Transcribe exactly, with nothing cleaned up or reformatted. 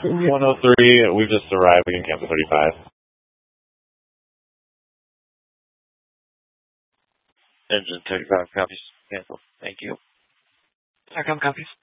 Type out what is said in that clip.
one oh three, we've just arrived. We can cancel thirty-five. Engine thirty-five copies. Cancel. Thank you. Starcom copies.